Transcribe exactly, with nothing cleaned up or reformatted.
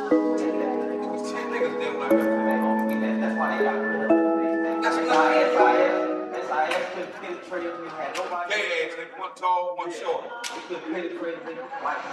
These ten niggas deal like that. That's why they got rid of it. That's why S I S, S I S couldn't penetrate. We had nobody. Gay ass, nigga, one tall, one short. We couldn't penetrate.